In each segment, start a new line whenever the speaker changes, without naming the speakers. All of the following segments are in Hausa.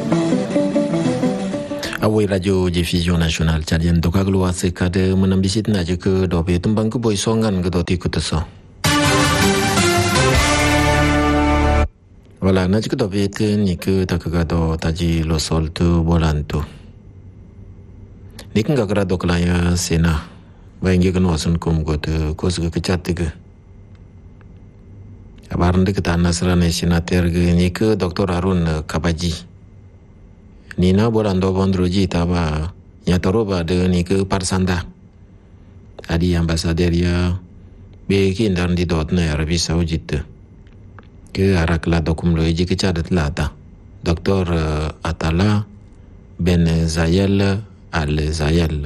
Awai radio diffusion nationale tchadienne to kaglo ase kade menambisit na je ke dobe tembang ke boy songan ke doti kuteso. Wala na je ke dobe te ni ke takagado taji lo sol tu bolanto. Niken gakra doklaya sena. Baingi kan wasun kum go te kos ke chat ke. Abaran de kita nasrane senater ke ni ke Dr. Harun Kabaji. Nina bolando bondroji taba nyatoroba de ni ke parsanda adi ambasader ya be ki ndar di dot na Arabi Saudite ke arakla dokum lo ji ke chadat lata Dr. Atala Ben Zayel Al Zayel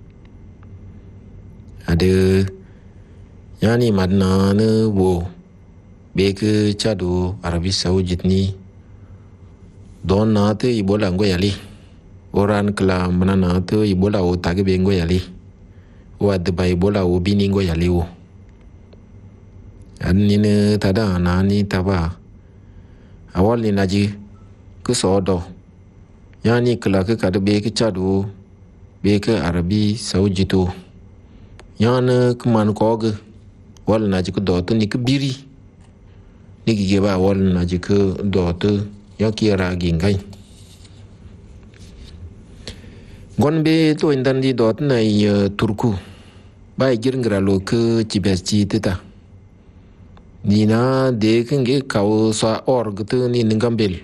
ade yani madna ne wo be ke chadu Arabi Saudite ni don na te ibola ngo yali oran kla mana na te ibola o tagi be ngo yali o ad ba ibola o bini ngo yali o anni ne tada na ni taba awal ni naji ku sodo yani kla ke kad be ke chadu be ke Arabi Saudito yana kman kog wal naji ku dot ni ke biri ni ge ba wal naji ku dot ya kira gingai gonbe to indan di dot na turku bai girngra lo ke cibesti teta nina de kenge kaw sa org to ni ngambel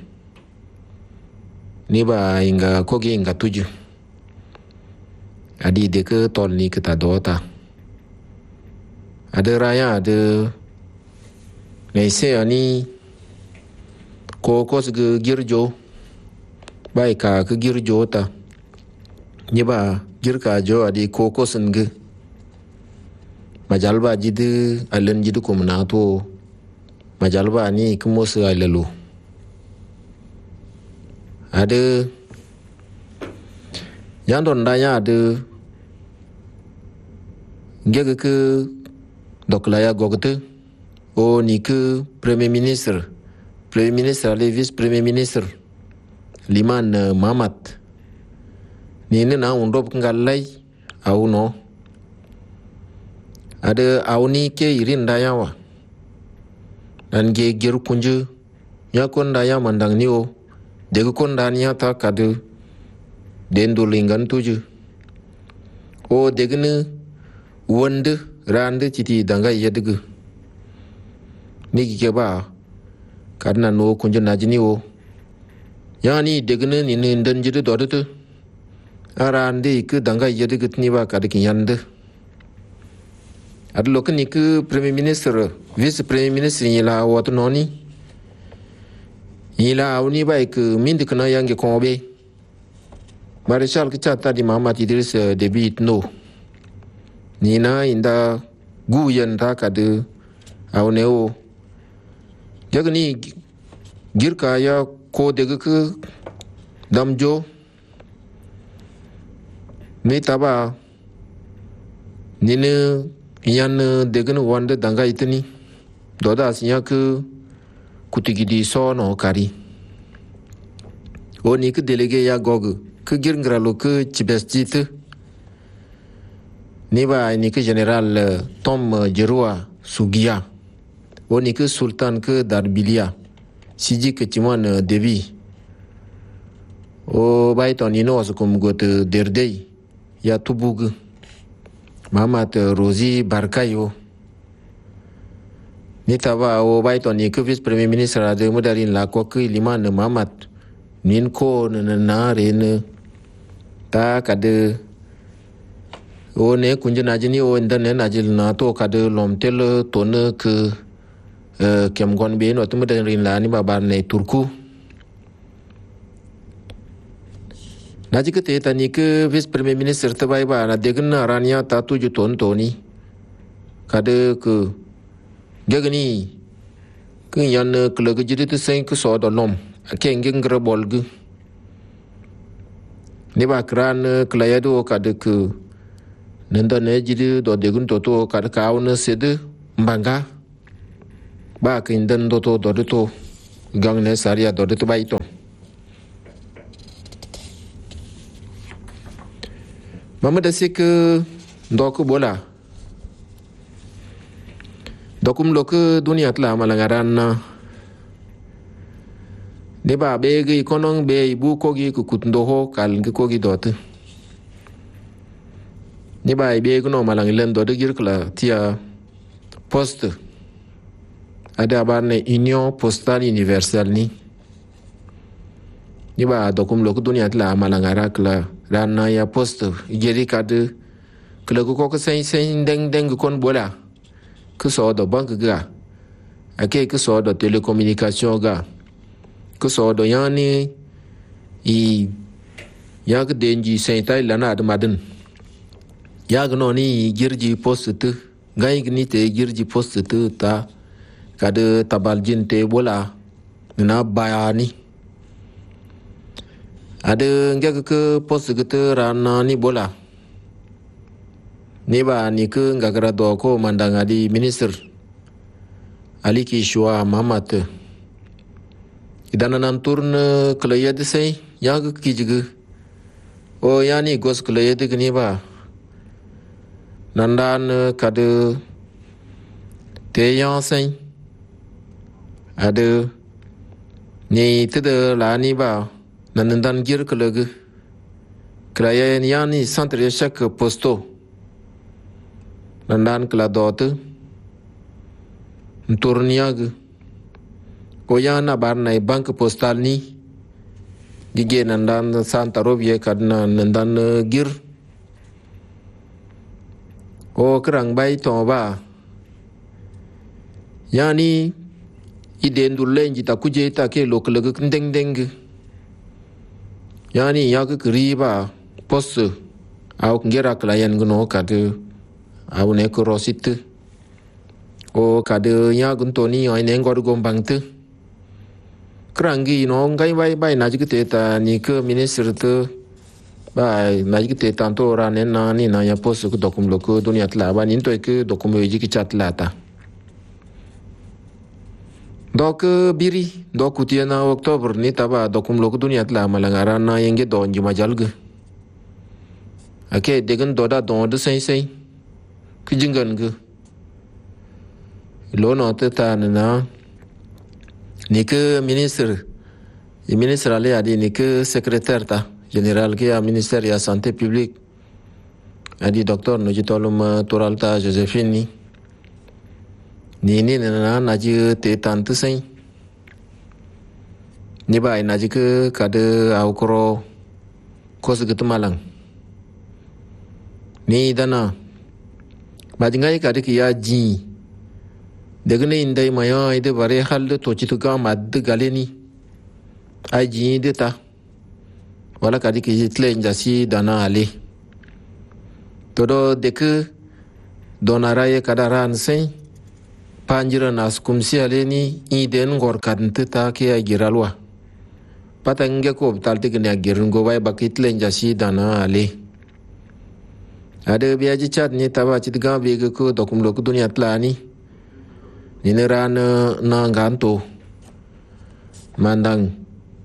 ni ba inga kogi inga tuju adi de ke tol ni kita dota ada raya ada nese ani ko ke girjo bai ka ke girjo ta ni ba girka jo adi ko sunge majalba jide alen jide ko mnato majalba ni kumo su alalo ade yandon danya ade ngege ke doklaya gogte o ni ke premier ministre ali vice-premier ministre Liman Mahamat ni na undop ngalai au no ada au ni ke irin dayawa dan ge gir kunju ya kon daya mandang ni o de kon dania ta kadu dendo lingan tuju o degne wonde rande citi danga yedgu ni ke ba karena no kunjun najini o yani degne ni ndan jidu dodotu arande ke danga yede gitni ba kadiki yande adlo ke ni ke premier ministre vice premier ministre ila wat noni ila awni ba ke mindi kana yange kobe marshal ke chata di Muhammad Idris Deby no nina inda guyen ta kadu awneo jagni girka ya ko daga ke damjo ni taba nine yan daga no wanda danga itini doda sinya ke kutigidi so no kari o ni ke delege ya gog ke girngra lo ke cibestit ni ba ni ke general Tom Jerua Sugia oni ke sultan ke Darbilia siji ke Timan Devi o baiton ino asukum got derdei ya tubug Mahamat Rozi Barkayo ni taba o baiton ni ke vice premier ministre de mudarin la ko ke Liman Mahamat nin ko na ren ta kade o ne kunjuna jini o ndane najil na to kade lomtel tonne ke kem gon be no tumu den rin la ni babar ne turku naji ke te tani ke vice premier ministre tabai ba na degna rania ta tu ju ton toni kade ke gegni ke yan ke le jidi te 5 so do lom ke ngeng grebol gu ni ba kran klayado kade ke nenda ne jidi do degun to kade ka awna sede mbanga ba kin den do to gang ne saria do to bai to mamada sik ndok bola dokum lok dunia tla malangaran ne ba be gi konong be ibu kogi ku kutndo ho kal ngi kogi dot ne ba be gno malang len do de girkla tia poste ada barne union postale universelle ni ba dokum lok dunia tla malangara kla rana ya poste geri kad kla ko sen deng kon bola que so do banque ga ake que so do telecommunication ga que so do yani i yak denji sen tay lana ad madin yag no ni girji poste te gay ni te girji poste te ta kad tabal jinte bola na bayani ada ngak ke poste ke rana ni bola ni ba ni ke ngakara do ko mandanga di minister Ali Kishwa Mamat idana nan turne klaya de sei yag kijig o yani gos klaya de ni ba nandan kad te yan sei ada ni tede la ni ba nandan gir klag klaya yani centre chaque posto nandan kla dot turniag ko yana barna bank postal ni gige nandan santa robie kadna nandan gir o krang bai to ba yani iden dulenji ta kuje ta ke lokleg deng yani yak kriba post au ngera klayan gno kad au ne ko rosit o kad nya guntoni ai ne ngor gombang te krangi no ngai bai na jigte ta ni ke minister te bai na jigte tanto ra ne na ni na ya post ko dokum loko dunia tla ba nin to ke dokum yoji ki chat lata dok biri dok utiana oktober ni taba dokum loko dunia tla malangara na yenge don juma jalge ake degen doda don de sei kijingan ge lo no te ta na ni ke ministre ale adi ni ke secrétaire ta général ke a ministère ya santé publique adi docteur no jitolum toralta Josephine ni na ji te tant sei ni bai na ji ke kade au kro kos gitu malang ni dana bajingai kade ki ya ji degne indai maya ide bare hal to chitu ga mad galeni ai ji de ta wala kade ki tlen jasi dana ali todo deke donaraye kadaran sei panjira nas kumsi aleni iden ngor kadnte ta ke agiralwa patange ko talte gne agirin go bai bakit len jasi dana ali ade biaji chat ni taba chit ga be ko dokum lok dunia tlani ni ran na ganto mandang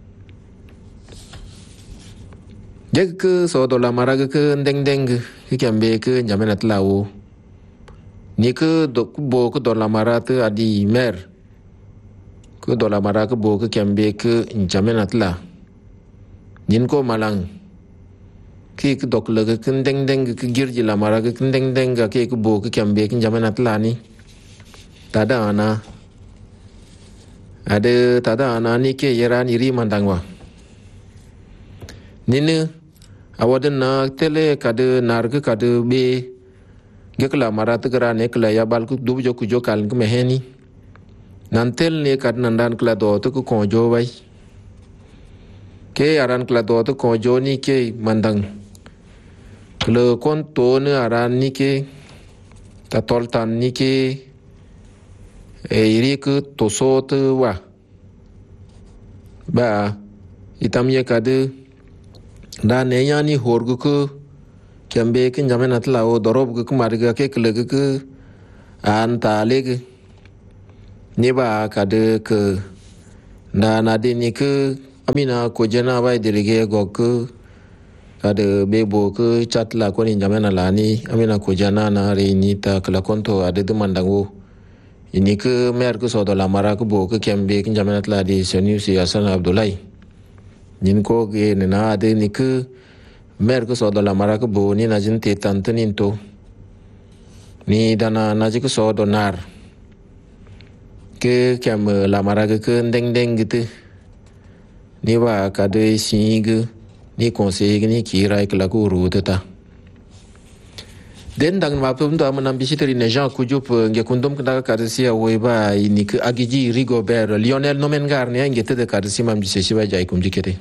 dek ke so do la maraga ke deng ke kambe ke jamenat lawo ni ke bo ke do la marate adi mer ke do la maraka bo ke kambe ke jamenat la nin ko malang ki ke dok le ke deng ke girji la maraga ke deng ke bo ke kambe ke jamenat la ni tada ana ade tada ana ni ke yeran iri mandangwa nini awaden na tele kade narke kade be gekla marat gara ne kla ya bal ku dub jo ku jo kal ke meheni nan tel ne kad nandan kla do to ko jo bai ke aran kla do to ko jo ni ke mandang kle kon to ne aran ni ke ta toltan ni ke iri ku to so to wa ba itam ye kade da ne yani horgu ku kambe ke jamenat la o dorob ku marga ke kle ku an taleg ni ba kade ke na de ni ku amina ko jena bai dirige go ku ada bebo ke chat la ko ni jamana la ni amina ko jana na re ni ta kala konto ada de mandango ini ke mer ke so la mara ke bo ke kembe ke jamana la di senu si Hasan Abdullahi nin ko ge na ada ni ke mer ke so la mara ke bo ni na jin te tantanin to ni dana na ji ke so nar ke kem la mara ke deng gitu ni wa ka de singe ni conseil ni kira ke la ko ru ta den dang ma pum da manam bisiteri ne Jean Kujup nge kundum kada karsi awoi ba ini ke agiji Rigobert Lionel Nomengar ne nge te de karsi mam dise shiba jai kum dikete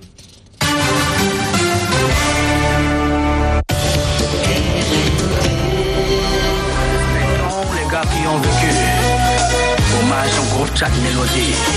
les gars qui ont vécu hommage au groupe Chat Mélodie.